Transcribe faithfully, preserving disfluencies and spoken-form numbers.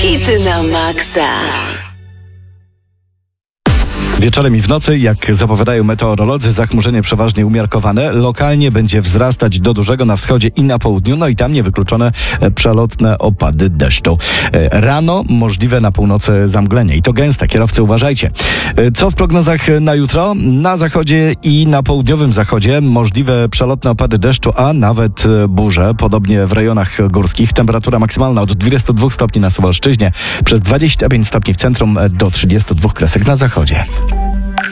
Hity na maksa. Wieczorem i w nocy, jak zapowiadają meteorolodzy, zachmurzenie przeważnie umiarkowane. Lokalnie będzie wzrastać do dużego na wschodzie i na południu, no i tam niewykluczone przelotne opady deszczu. Rano możliwe na północy zamglenie i to gęste, kierowcy uważajcie. Co w prognozach na jutro? Na zachodzie i na południowym zachodzie możliwe przelotne opady deszczu, a nawet burze, podobnie w rejonach górskich. Temperatura maksymalna od dwudziestu dwóch stopni na Suwalszczyźnie, przez dwadzieścia pięć stopni w centrum do trzydziestu dwóch kresek na zachodzie.